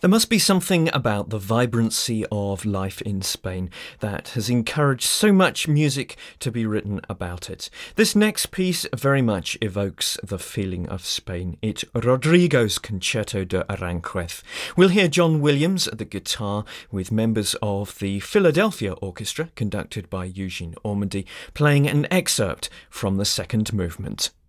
There must be something about the vibrancy of life in Spain that has encouraged so much music to be written about it. This next piece very much evokes the feeling of Spain. It's Rodrigo's Concerto de Aranjuez. We'll hear John Williams at the guitar with members of the Philadelphia Orchestra, conducted by Eugene Ormandy, playing an excerpt from the second movement.